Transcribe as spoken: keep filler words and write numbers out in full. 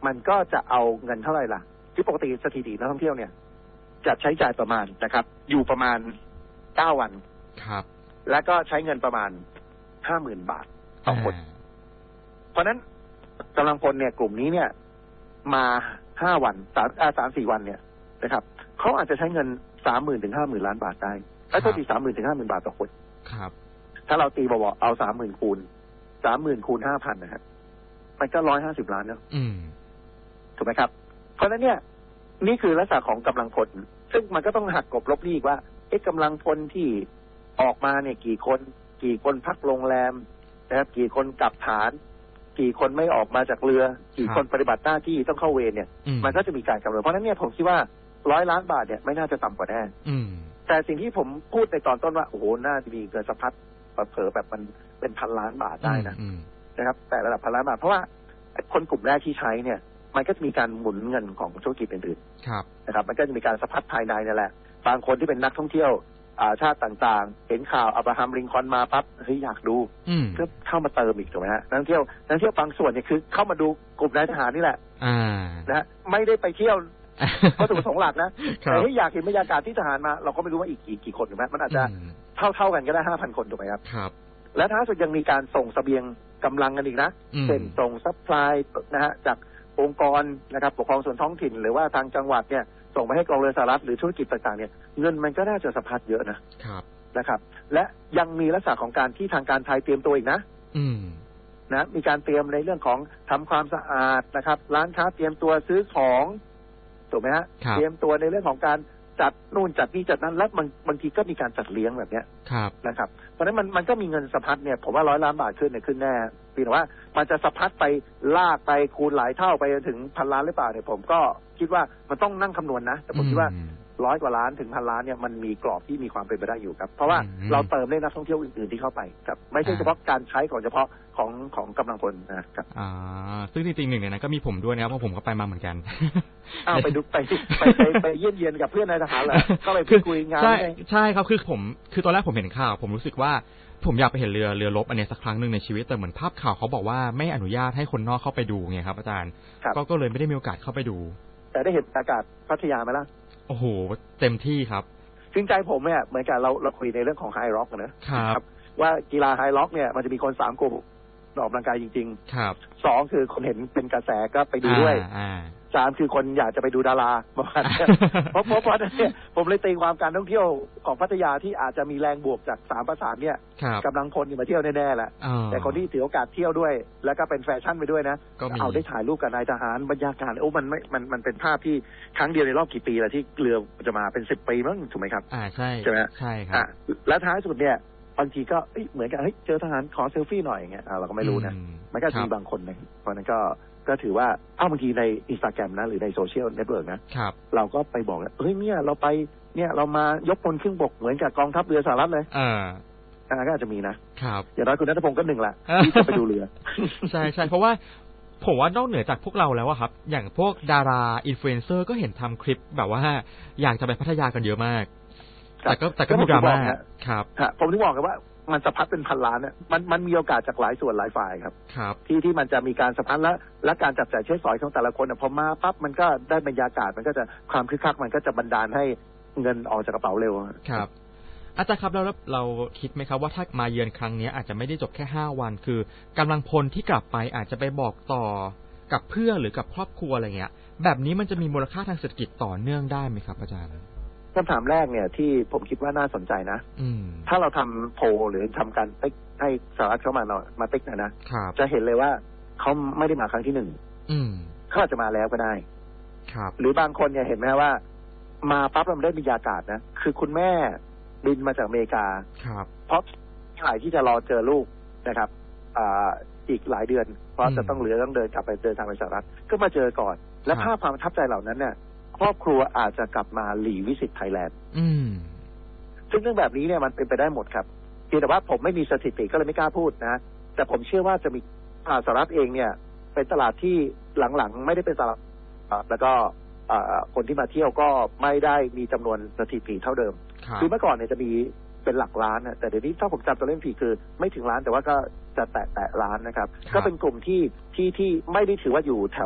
มันก็จะเอาเงินเท่าไหร่ล่ะที่ปกติสถิตินักท่องเที่ยวเนี่ยจะใช้จ่ายประมาณนะครับอยู่ประมาณเก้าวันครับแล้วก็ใช้เงินประมาณห้าหมื่นบาทต่อคนเพราะนั้นกำลังพลเนี่ยกลุ่มนี้เนี่ยมาห้าวันสามสามสี่วันเนี่ยนะครับเขาอาจจะใช้เงินสามหมื่นถึงห้าหมื่นล้านบาทได้ไอ้ตัวที่สามหมื่นถึงห้าหมื่นบาทต่อคนครับถ้าเราตีบอกเอาสามหมื่นคูณสามหมื่นคูณห้าพันนะครับมันก็ร้อยห้าสิบล้านเนาะถูกไหมครับเพราะฉะนั้นเนี่ยนี่คือลักษณะของกำลังพลซึ่งมันก็ต้องหักกบลบหนี้ว่าเอ๊ะกำลังพลที่ออกมาเนี่ยกี่คนกี่คนพักโรงแรมนะครับกี่คนกลับฐานกี่คนไม่ออกมาจากเรือกี่คนปฏิบัติหน้าที่ต้องเข้าเวรเนี่ยมันก็จะมีการกำหนดเพราะฉะนั้นเนี่ยผมคิดว่าร้อยล้านบาทเนี่ยไม่น่าจะต่ำกว่าแน่แต่สิ่งที่ผมพูดในตอนต้นว่าโอ้โหน่าจะมีเงินสะพัดเผลอแบบมันเป็นพันล้านบาทได้นะนะครับแต่ระดับพันล้านบาทเพราะว่าคนกลุ่มแรกที่ใช้เนี่ยมันก็จะมีการหมุนเงินของธุรกิจอื่นๆนะครับมันก็จะมีการสะพัดภายในนั่นแหละบางคนที่เป็นนักท่องเที่ยวชาติต่างๆเห็นข่าวอับราฮัมลิงคอล์นมาปั๊บเฮ้ยอยากดูก็เข้ามาเติมอีกถูกไหมฮะนักท่องเที่ยวนักท่องเที่ยวบางส่วนเนี่ยคือเข้ามาดูกลุ่มนายทหารนี่แหละนะไม่ได้ไปเที่ยววัตถุประสงค์หลักนะแต่ที่อยากเห็นบรรยากาศที่ทหารมาเราก็ไม่รู้ว่าอีกกี่กี่คนถูกไหมมันอาจจะเท่าเท่ากันก็ได้ห้าพันคนถูกไหมครับครับและท้ายสุดยังมีการส่งเสบียงกำลังกันอีกนะเช่นส่งซัพพลายนะฮะจากองค์กรนะครับปกครองส่วนท้องถิ่นหรือว่าทางจังหวัดเนี่ยส่งไปให้กองเรือสหรัฐหรือธุรกิจต่างๆเนี่ยเงินมันก็น่าจะสะพัดเยอะนะครับนะครับและยังมีลักษณะของการที่ทางการไทยเตรียมตัวอีกนะนะมีการเตรียมในเรื่องของทำความสะอาดนะครับร้านค้าเตรียมตัวซื้อของถูกไหมฮะเตรียมตัวในเรื่องของการจัดนู่นจัดนี่จัดนั้นแล้วบางบางทีก็มีการจัดเลี้ยงแบบเนี้ยนะครับเพราะฉะนั้นมันมันก็มีเงินสะพัดเนี่ยผมว่าร้อยล้านบาทขึ้นเนี่ยขึ้นแน่เพียงแต่ว่ามันจะสะพัดไปลากไปคูณหลายเท่าไปจนถึงพันล้านหรือเปล่าเนี่ยผมก็คิดว่ามันต้องนั่งคำนวณนะแต่ผมคิดว่าร้อยกว่าล้านถึงพันล้านเนี่ยมันมีกรอบที่มีความเป็นไปได้อยู่ครับเพราะว่าเราเติมได้นักท่องเที่ยวอื่นๆที่เข้าไปครับไม่ใช่เฉพาะการใช้ของเฉพาะของของกำลังพลนะครับอ่าซึ่งจริงๆหนึ่งในนั้นก็มีผมด้วยนะครับเพราะผมก็ไปมาเหมือนกันอ้าวไปดูไปไปไปไปเยี่ยมเยียนกับเพื่อนนายทหารเหรอก็ไปพูดคุยงานใช่ใช่ครับคือผมคือตอนแรกผมเห็นข่าวผมรู้สึกว่าผมอยากไปเห็นเรือเรือรบอันนี้สักครั้งหนึ่งในชีวิตแต่เหมือนภาพข่าวเขาบอกว่าไม่อนุญาตให้คนนอกเข้าไปดูไงครับอาจารย์ก็ก็เลยไม่ได้มีโอกาสเข้าไปดูแต่ได้เห็นอากาศพัทยาไหมล่ะโอ้โหเต็มที่ครับซึ่งใจผมเนี่ยเหมือนกับเราเราคุยในเรื่องของไฮร็อกนะครับว่ากีฬาไฮร็อกเนี่ยมันจะมีคนสามกลุ่มออกกำลังกายจริงๆครับสองคือคนเห็นเป็นกระแสก็ไปดูด้วยสามคือคนอยากจะไปดูดาราประมาณนี้เพราะเพราะเพราะเนี่ยผมเลยตีความการท่องเที่ยวของพัทยาที่อาจจะมีแรงบวกจากสามประสานเนี่ยกำลังพลมาเที่ยวแน่ๆแหละแต่คนที่ถือโอกาสเที่ยวด้วยแล้วก็เป็นแฟชั่นไปด้วยนะเอาได้ถ่ายรูปกับนายทหารบรรยากาศโอ้มันไม่มันมันเป็นภาพที่ครั้งเดียวในรอบกี่ปีแล้วที่เรือจะมาเป็นสิบปีมั้งถูกไหมครับอ่าใช่ใช่ไหมใช่ครับและท้ายสุดเนี่ยบางทีก็เหมือนกับเฮ้ยเจอทหารขอเซลฟี่หน่อยอย่างเงี้ยเราก็ไม่รู้นะมันก็มีบางคนนะเพราะนั้นก็ก็ถือว่าอ้าวบางทีใน Instagram นะหรือในโซเชียลเน็ตเวิร์กนะเราก็ไปบอกเฮ้ยเนี่ยเราไปเนี่ยเรามายกพลครึ่งบกเหมือนกับกองทัพเรือสหรัฐเลยอ่าก็อาจจะมีนะครับอย่างน้อยคุณณัฐพงศ์ก็หนึ่งละที่จะไปดูเรือใช่ใช่เพราะว่าผมว่านอกเหนือจากพวกเราแล้วอะครับอย่างพวกดาราอินฟลูเอนเซอร์ก็เห็นทำคลิปแบบว่าอยากจะไปพัทยากันเยอะมากแต่ก็แต่ก็มีดราม่าครับผมถึงบอกกันว่ามันสะพัดเป็นพันล้านเนี่ยมันมันมีโอกาสจากหลายส่วนหลายฝ่ายครับครับที่ที่มันจะมีการสะพัดและและการจับจ่ายใช้สอยของแต่ละคนพอมาปั๊บมันก็ได้บรรยากาศมันก็จะความคึกคักมันก็จะบันดาลให้เงินออกจากกระเป๋าเร็วครับอาจารย์ครับแล้วเราคิดไหมครับว่าถ้ามาเยือนครั้งนี้อาจจะไม่ได้จบแค่ห้าวันคือกำลังพลที่กลับไปอาจจะไปบอกต่อกับเพื่อนหรือกับครอบครัวอะไรเงี้ยแบบนี้มันจะมีมูลค่าทางเศรษฐกิจต่อเนื่องได้ไหมครับอาจารย์คำถามแรกเนี่ยที่ผมคิดว่าน่าสนใจนะถ้าเราทำโพลหรือทำการติ๊กให้สหรัฐเข้ามาเนาะมาติ๊กนะนะจะเห็นเลยว่าเขาไม่ได้มาครั้งที่หนึ่งเขาอาจจะมาแล้วก็ได้หรือบางคนเนี่ยเห็นไหมว่ามาปั๊บเราได้บรรยากาศนะคือคุณแม่บินมาจากอเมริกาเพราะถ่ายที่จะรอเจอลูกนะครับอ่าอีกหลายเดือนเพราะจะต้องเหลือต้องเดินกลับไปเดินทางไปสหรัฐก็มาเจอก่อนและภาพความประทับใจเหล่านั้นเนี่ยครอบครัวอาจจะกลับมาหลีวิสิตไทยแลนด์ซึ่งเรื่องแบบนี้เนี่ยมันเป็นไปได้หมดครับเพียงแต่ว่าผมไม่มีสถิติก็เลยไม่กล้าพูดนะแต่ผมเชื่อว่าจะมีสหรัฐเองเนี่ยเป็นตลาดที่หลังๆไม่ได้เป็นตลาดแล้วก็คนที่มาเที่ยวก็ไม่ได้มีจำนวนสถิติเท่าเดิมคือเมื่อก่อนเนี่ยจะมีเป็นหลักล้านนะแต่เดี๋ยวนี้ถ้าผมจำตัวเลขผิดคือไม่ถึงล้านแต่ว่าก็จะแตะแตะล้านนะครับก็เป็นกลุ่มที่ที่ที่ไม่ได้ถือว่าอยู่แถว